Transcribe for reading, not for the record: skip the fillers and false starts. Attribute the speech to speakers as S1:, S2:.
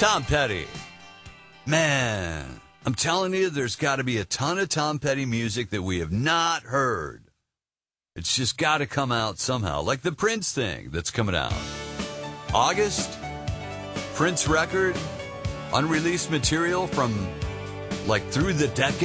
S1: Tom Petty. Man, I'm telling you, there's got to be a ton of Tom Petty music that we have not heard. It's just got to come out somehow, like the Prince thing that's coming out. August, Prince record, unreleased material from like through the decade.